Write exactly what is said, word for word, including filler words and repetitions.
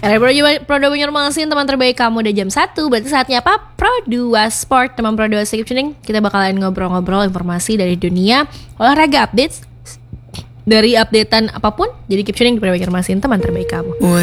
Ada Pro Pro Banjarmasin teman terbaik kamu udah jam satu. Berarti saatnya apa? Pro dua Sport. Teman Pro dua Keep Tuning. Kita bakalan ngobrol-ngobrol informasi dari dunia olahraga, updates dari updatean apapun. Jadi keep tuning di Pro Banjarmasin teman terbaik kamu.